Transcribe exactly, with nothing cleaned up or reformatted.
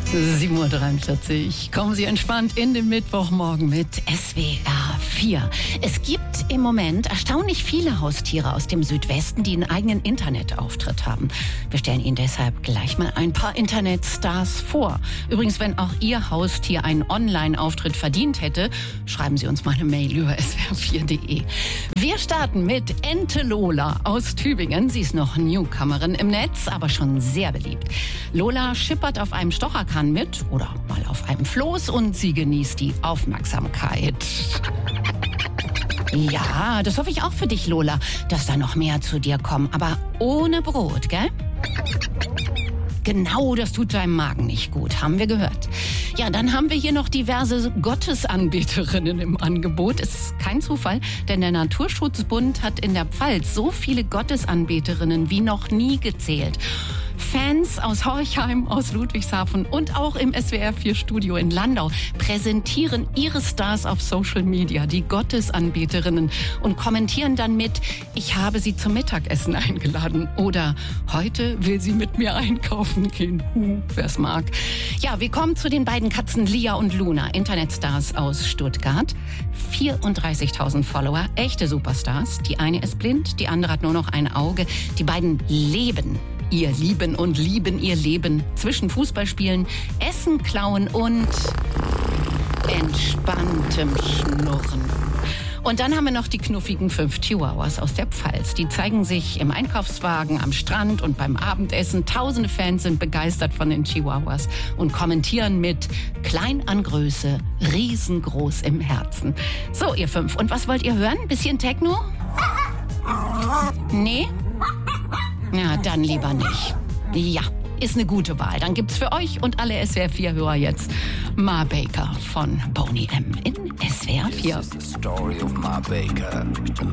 sieben Uhr dreiundvierzig. Kommen Sie entspannt in den Mittwochmorgen mit S W R vier. Es gibt im Moment erstaunlich viele Haustiere aus dem Südwesten, die einen eigenen Internetauftritt haben. Wir stellen Ihnen deshalb gleich mal ein paar Internetstars vor. Übrigens, wenn auch Ihr Haustier einen Online-Auftritt verdient hätte, schreiben Sie uns mal eine Mail über S W R vier punkt de. Wir starten mit Ente Lola aus Tübingen. Sie ist noch Newcomerin im Netz, aber schon sehr beliebt. Lola schippert auf einem Stocherkahn mit oder mal auf einem Floß und sie genießt die Aufmerksamkeit. Ja, das hoffe ich auch für dich, Lola, dass da noch mehr zu dir kommen, aber ohne Brot, gell? Genau, das tut deinem Magen nicht gut, haben wir gehört. Ja, dann haben wir hier noch diverse Gottesanbeterinnen im Angebot. Ist kein Zufall, denn der Naturschutzbund hat in der Pfalz so viele Gottesanbeterinnen wie noch nie gezählt. Fans aus Horchheim, aus Ludwigshafen und auch im S W R vier Studio in Landau präsentieren ihre Stars auf Social Media, die Gottesanbeterinnen, und kommentieren dann mit: Ich habe sie zum Mittagessen eingeladen oder heute will sie mit mir einkaufen gehen. Huh, wer's mag. Ja, wir kommen zu den beiden Katzen Lia und Luna, Internetstars aus Stuttgart. vierunddreißigtausend Follower, echte Superstars. Die eine ist blind, die andere hat nur noch ein Auge. Die beiden leben ihr Lieben und lieben ihr Leben zwischen Fußballspielen, Essen klauen und entspanntem Schnurren. Und dann haben wir noch die knuffigen fünf Chihuahuas aus der Pfalz. Die zeigen sich im Einkaufswagen, am Strand und beim Abendessen. Tausende Fans sind begeistert von den Chihuahuas und kommentieren mit: klein an Größe, riesengroß im Herzen. So, ihr fünf. Und was wollt ihr hören? Bisschen Techno? Nee? Ja, dann lieber nicht. Ja, ist eine gute Wahl. Dann gibt's für euch und alle S W R vier Hörer jetzt Ma Baker von Boney M. in S W R vier. This is the story of Ma Baker.